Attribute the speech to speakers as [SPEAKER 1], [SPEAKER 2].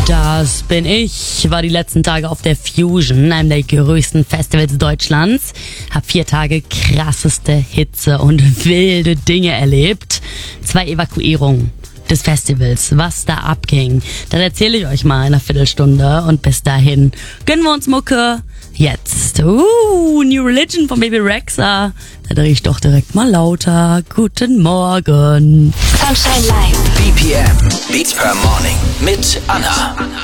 [SPEAKER 1] Das bin ich. War die letzten Tage auf der Fusion, einem der größten Festivals Deutschlands. Hab 4 Tage krasseste Hitze und wilde Dinge erlebt. 2 Evakuierungen des Festivals, was da abging. Das erzähle ich euch mal in einer Viertelstunde. Und bis dahin gönnen wir uns Mucke. Jetzt. New Religion von Baby Rexha. Da drehe ich doch direkt mal lauter. Guten Morgen.
[SPEAKER 2] Sunshine Live.
[SPEAKER 3] BPM, Beats per Morning mit Anna.